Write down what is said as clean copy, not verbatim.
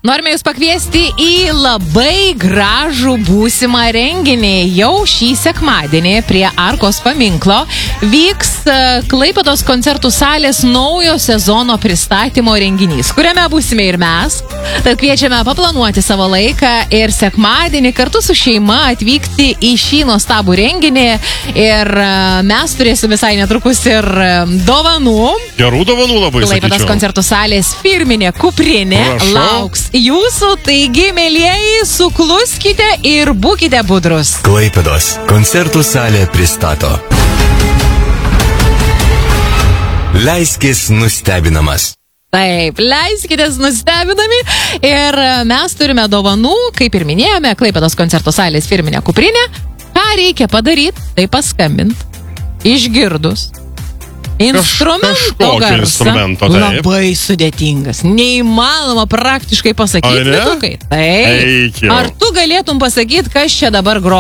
Norime Jūs pakviesti į labai gražų būsimą renginį. Jau šį sekmadienį prie Arkos paminklo vyks Klaipėdos koncertų salės naujo sezono pristatymo renginys, kuriame būsime ir mes. Tad kviečiame paplanuoti savo laiką ir sekmadienį kartu su šeima atvykti į šį nuostabų renginį. Ir mes turėsime visai netrukus ir dovanų. Gerų dovanų labai, sakyčiau. Klaipėdos koncertų salės firminė kuprinė lauks jūsų, taigi, mėlyjeji, sukluskite ir būkite budrus. Klaipėdos koncertų salė pristato. Leiskis nustebinamas. Taip, leiskitės nustebinami ir mes turime dovanų, kaip ir minėjome, Klaipėdos koncertų salės firminė kuprinė. Ką reikia padaryti, tai paskambint, išgirdus instrumento garsą, labai sudėtingas, neįmanoma praktiškai pasakyti, lietukai. Taip, ar tu galėtum pasakyti, kas čia dabar groja?